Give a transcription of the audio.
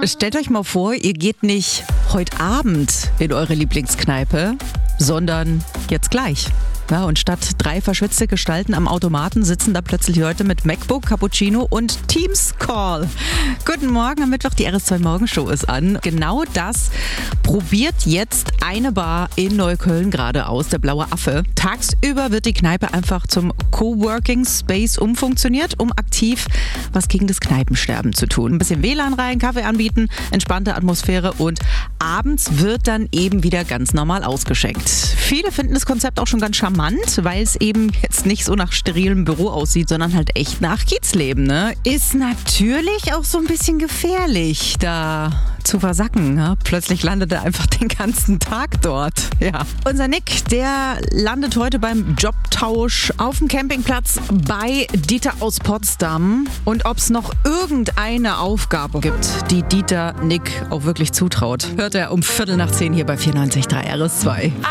Stellt euch mal vor, ihr geht nicht heute Abend in eure Lieblingskneipe, sondern jetzt gleich. Ja, und statt 3 verschwitzte Gestalten am Automaten sitzen da plötzlich Leute mit MacBook, Cappuccino und Teams Call. Guten Morgen, am Mittwoch, die RS2 Morgenshow ist an. Genau das probiert jetzt eine Bar in Neukölln gerade aus, der Blaue Affe. Tagsüber wird die Kneipe einfach zum Coworking Space umfunktioniert, um aktiv was gegen das Kneipensterben zu tun. Ein bisschen WLAN rein, Kaffee anbieten, entspannte Atmosphäre und abends wird dann eben wieder ganz normal ausgeschenkt. Viele finden das Konzept auch schon ganz charmant, weil es eben jetzt nicht so nach sterilem Büro aussieht, sondern halt echt nach Kiezleben, ne? Ist natürlich auch so ein bisschen gefährlich, da zu versacken. Ne? Plötzlich landet er einfach den ganzen Tag dort. Ja. Unser Nick, der landet heute beim Jobtausch auf dem Campingplatz bei Dieter aus Potsdam. Und ob es noch irgendeine Aufgabe gibt, die Dieter Nick auch wirklich zutraut, hört er um 9:15 hier bei 94.3 RS2.